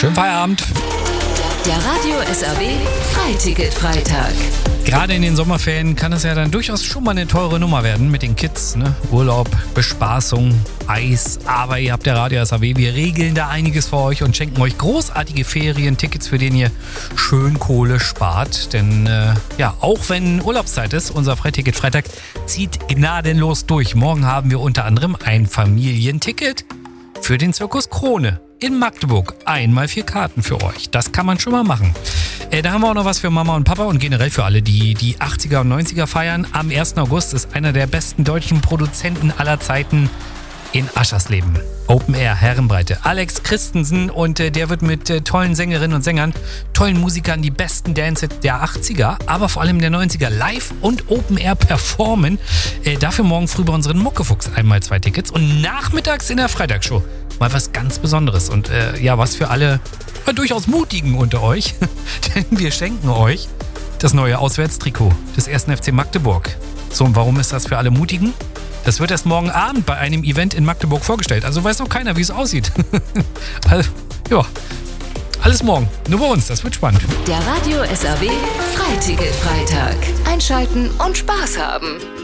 Schönen Feierabend. Der Radio SAW Freiticket-Freitag. Gerade in den Sommerferien kann es ja dann durchaus schon mal eine teure Nummer werden mit den Kids. Ne? Urlaub, Bespaßung, Eis. Aber ihr habt der Radio SAW. Wir regeln da einiges für euch und schenken euch großartige Ferientickets, für den ihr schön Kohle spart. Denn auch wenn Urlaubszeit ist, unser Freiticket-Freitag zieht gnadenlos durch. Morgen haben wir unter anderem ein Familienticket für den Zirkus Krone in Magdeburg. 1x4 Karten für euch. Das kann man schon mal machen. Da haben wir auch noch was für Mama und Papa und generell für alle, die 80er und 90er feiern. Am 1. August ist einer der besten deutschen Produzenten aller Zeiten in Aschersleben. Open Air, Herrenbreite. Alex Christensen, und der wird mit tollen Sängerinnen und Sängern, tollen Musikern die besten Dance-Hits der 80er, aber vor allem der 90er live und Open Air performen. Dafür morgen früh bei unseren Muckefuchs 1x2 Tickets und nachmittags in der Freitagsshow mal was ganz Besonderes und was für alle durchaus Mutigen unter euch, denn wir schenken euch das neue Auswärtstrikot des 1. FC Magdeburg. So, und warum ist das für alle Mutigen? Das wird erst morgen Abend bei einem Event in Magdeburg vorgestellt. Also weiß noch keiner, wie es aussieht. Also, alles morgen. Nur bei uns, das wird spannend. Der Radio SAW Freiticket-Freitag. Einschalten und Spaß haben.